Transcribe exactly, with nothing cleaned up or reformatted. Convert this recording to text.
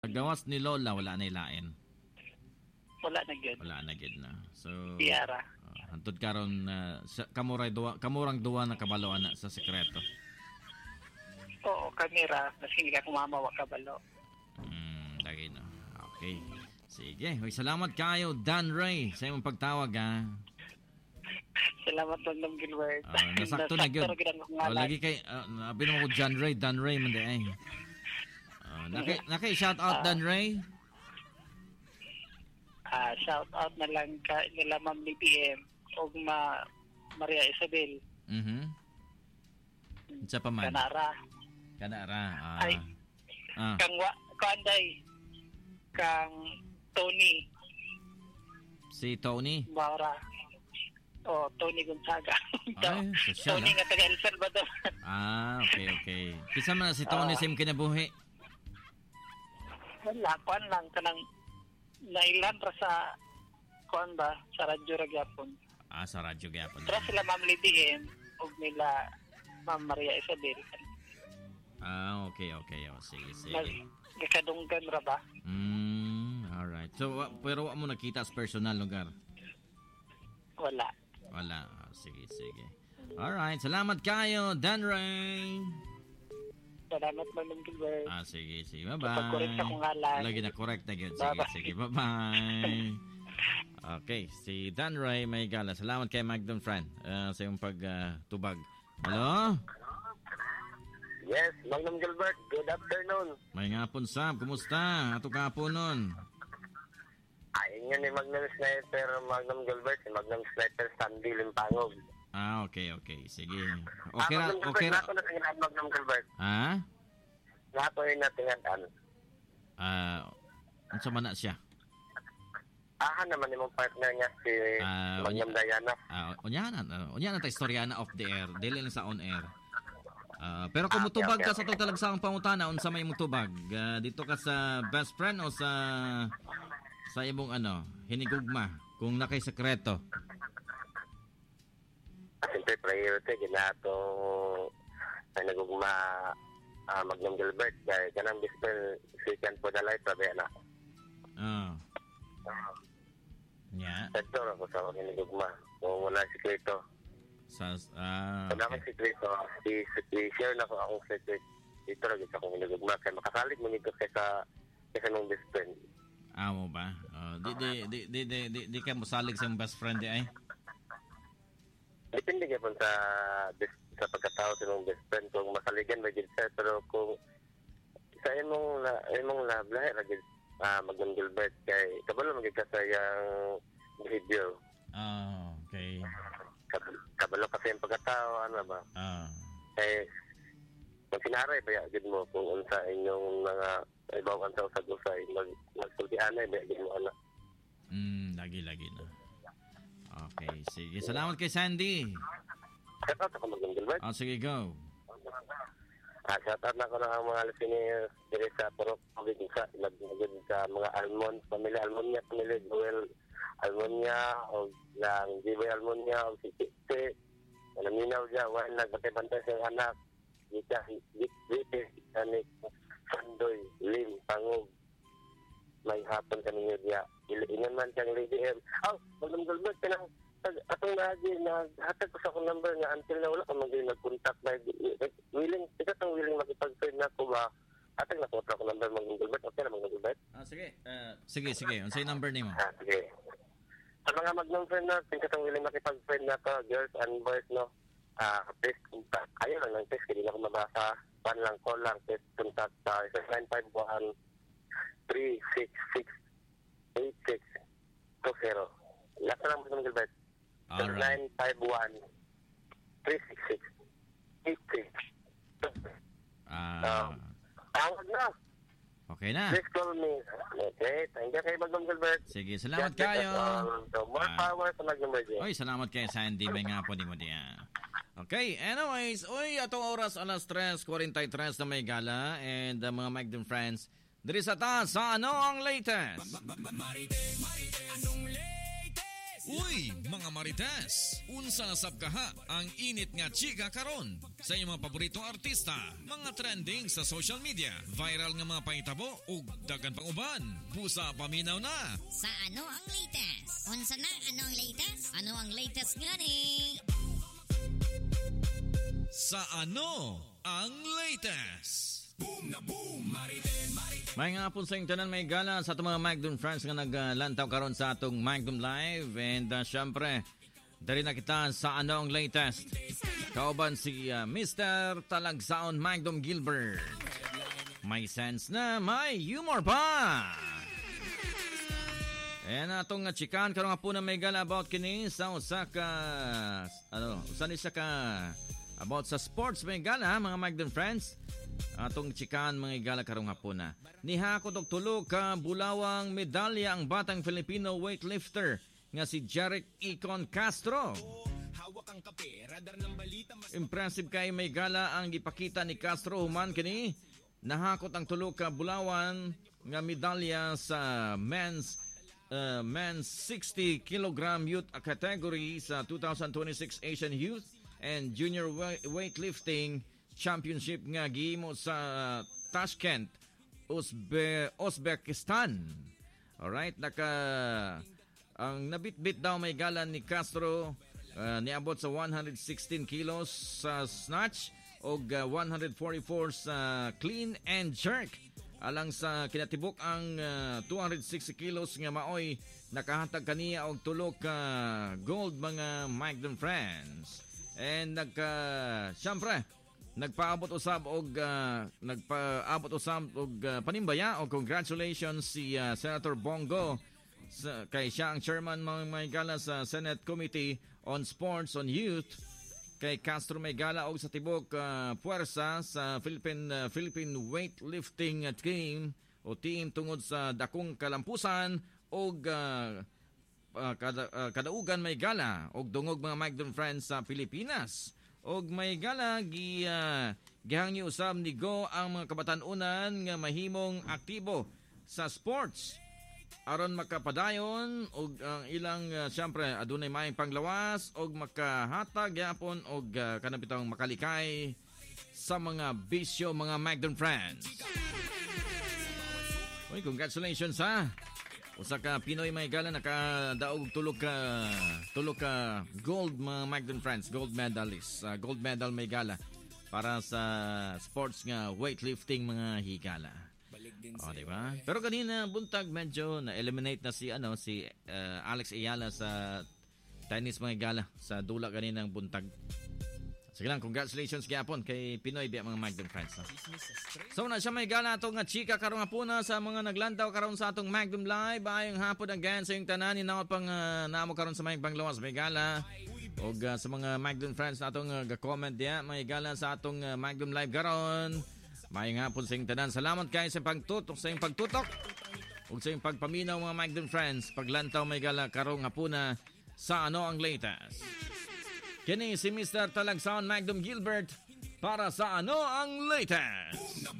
Paggawas ni Lola, wala na ilain. Wala na gyud. Wala na gyud na. So, Tiara. uh, hantod karon uh, kamuray duwa, kamurang duwa na kabalo ana sa sekreto. Oo, kamera. Mas hindi ka kumamawa kabalo. Hmm, lagi na. Okay. Sige. Hoy, salamat kayo, Dan Ray, sa imong pagtawag, ha. Salamat Magnum Gilbert. Uh, nasakto na gyud. Oh, lagi kay uh, abi mo ko Dan Ray, Dan Ray man di ay. Uh, naki naki shout out uh, Dan Ray. Ah, uh, shout out na lang ka nila Ma'am B P M o ma Maria Isabel. Mhm. Sa pa man. Kanara. Kanara. Ah. Ay. Ah. Kang wa kanday. Kang Tony. Si Tony. Bara. Oh, Tony Gonzaga. Ay, social, Tony ah. nga taga El Salvador. Ah, okay, okay. Kisa man si Tony uh, sim kinabuhi. Wala, kuan lang kanang nailan ra sa kuan ba sa radyo ra gyapon. Ah, sa radyo gyapon. Pero sila Ma'am Lidien ug nila Ma'am Maria Isabel. Ah, okay, okay. Oh, sige, sige. Gakadunggan ra ba? Mm, all right. So, wa, pero wa mo nakita sa personal lugar? Wala. Wala. Oh, sige, sige. All right. Salamat kayo, Dan Ray. Salamat Magnum Gilbert. Ah, sige, sige. Bye-bye. Pag-correct sa kong ngalan. Lagi na correct na yun. Sige, bye-bye. Sige, bye-bye. Okay, si Dan Ray may gala. Salamat kay Magdon Fran uh, sa iyong pagtubag. Uh, Hello? Yes, Magnum Gilbert. Good afternoon. May nga po, Sam. Kumusta? Ato ka po nun. Ayun yun ni Magnum Sniper, Magnum Gilbert. Si Magnum Sniper, Sandy Limpangog. Ah, okay, okay. Sige. Okay ra, ah, okay ra. Nato na tingnan Magnum Gilbert. Ha? Nato yun na tingnan. Ah, uh, unsa man na siya? Aha naman yung partner niya si uh, Magnum Diana. Ah, uh, unyahan na. Unyahan ta istorya na off the air, dili lang sa on air. Uh, pero kung mutubag ah, okay, okay, ka sa totalag sa pangutana, unsa may mutubag? Uh, dito ka sa best friend o sa sa imong ano, hinigugma kung nakay sekreto? Siyempre, priority, ginato ay nagugma uh, Magnum Gilbert. Dahil ganang bisper, second po na life, sabi na. Oo. Uh, yeah. Sector ako sa akong hinigugma. Kung wala sikreto. Sa, ah, Kung okay. Kung sikreto, i-share na ko akong secret. Dito rin sa akong hinigugma. Kaya makasalig mo nito kaysa kaysa nung best friend. Ah, mo ba? Uh, di, di, di, di, di, di, di ka masalig sa best friend di ay? Depende ka po sa sa pagkatao sa mong best friend kung masaligan may siya, pero kung sa imong imong love lahi ra gid ah Magnum Gilbert kay kabalo magid ka sa yang video. Ah, oh, okay. Kabalo kasi yung pagkatao ano ba? Ah. Eh kung sinaray ba gid mo kung unsa inyong mga ibaw ang sa usag-usay mag magsultianay ba gid mo ana. Mm, lagi-lagi na. Okay, sige. Salamat kay Sandy. Shout out ako Magnum Gilbert. Oh, sige, go. Ah, shout out na ko na ang mga listeners dito sa Purok sa nagmagod sa mga Almond, pamilya Almonia, pamilya Joel Almonia o lang Jiboy Almonia o si Tite. Naminaw dyan, wala nagbantay-bantay sa anak. Gita, Gita, Tanik, Sandoy, Lim, Pangog. May hapon kami nyo diya. Ilan man siyang Lady M. Oh, Magnum Gilbert, kanang atong lagi na hatag ko sa akong number nga until na wala ka mag-i nag-contact na willing, ikaw itong willing makipag-friend na ko ba? Hatag na ko akong number Magnum Gilbert. Okay na Magnum Gilbert? Ah, sige. Uh, sige, sige. Unsay number ni mo? Ah, sige. Sa mga Magnum friend na, tingka itong willing makipag-friend na to, girls and boys, no? Ah, please contact. Ayaw lang ng text, hindi na ako mabasa. Pan lang, call lang, please contact sa nine five one three six six eight six two zero. Lahat na lang Magnum Gilbert. nine five one three six six eight six. Ah. Tawag na. Okay na. Please call me. Okay, thank you kay Magnum Gilbert. Sige, salamat kayo. So, more ah. power sa Magnum Radio. Oy, salamat kay Sandy. May nga po di mo diyan. Okay, anyways, oy, atong oras alas tres forty-three na may gala and uh, mga Magnum friends, diri sa ta sa ano ang latest? Marite, marite, anong latest? Uy, mga marites! Unsa na sab kaha ang init nga chika karon sa iyong mga paboritong artista, mga trending sa social media, viral nga mga pangitabo ug dagan pang uban. Busa paminaw na. Sa ano ang latest? Unsa na ano ang latest? Ano ang latest ngani? Sa ano ang latest? Boom na boom, mariten, mariten. May nga po sa yung tanan may gala sa itong mga Magdum friends nga naglantaw karon sa atong Magdum Live. And uh, syempre, dari na kita sa ano ang latest. Kauban si uh, Mister Talagsaon Magdum Gilbert. May sense na, may humor pa. And atong uh, chikan karon nga po na may gala about kini sa Osaka. Ano, usan isa ka about sa sports may gala mga Magdum friends. Atong chikan mga igala karong hapuna. Nihakot og tulo ka bulawang medalya ang batang Filipino weightlifter nga si Jeric Icon Castro. Impressive kay may gala ang gipakita ni Castro human kini. Nahakot ang tulo ka bulawan nga medalya sa men's uh, men's sixty kilogram youth category sa twenty twenty-six Asian Youth and Junior Weightlifting Championship nga gihimo sa Tashkent, Uzbe, Uzbekistan. Alright, naka ang nabitbit daw may gala ni Castro uh, niabot sa one hundred sixteen kilos sa snatch o uh, one hundred forty-four sa clean and jerk. Alang sa kinatibok ang uh, two hundred sixty kilos nga maoy nakahatag kaniya og tulo ka gold mga Magdum friends. And nagka syempre nagpaabot usab og uh, nagpaabot usab og uh, panimbaya og congratulations si uh, Senator Bongo sa, kay siya ang chairman mga may gala sa Senate Committee on Sports on Youth kay Castro may gala og sa tibok uh, puwersa sa Philippine uh, Philippine weightlifting team o team tungod sa dakong kalampusan og uh, uh, kada, uh, kadaugan may gala og dungog mga Magdum friends sa Pilipinas. Og may gala gi uh, gihangyo usab ni Go ang mga kabatan-unan nga mahimong aktibo sa sports aron makapadayon og ang uh, ilang uh, syempre adunay maayong panglawas og makahatag gyapon og uh, kanabitang makalikay sa mga bisyo mga Magdum friends. Oy, congratulations ha. Usa ka Pinoy may gala nakadaog tulog ka tulog ka gold mga Magdum friends, gold medalist, uh, gold medal may gala para sa sports nga weightlifting mga higala. Oh, di ba? Pero kanina buntag medyo na-eliminate na si ano si uh, Alex Ayala sa tennis mga gala sa dula kaninang buntag. Sige lang, congratulations gyapon kay Pinoy biya mga Magdum friends. No? So na siya may gala atong nga chika karong hapuna sa mga naglantaw karon sa atong Magdum Live. Ayong hapon again sa yung tanan ninawat pang uh, namo karon sa may Banglawas may gala. Og uh, sa mga Magdum friends na atong uh, ga-comment diya may gala sa atong uh, Magdum Live karon. Mayong hapon sa yung tanan. Salamat kay sa pagtutok sa yung pagtutok. Og sa yung pagpaminaw mga Magdum friends. Paglantaw may gala karong hapuna sa ano ang latest. Kini si Mister Talagsaon Magdum Gilbert para sa ano ang latest.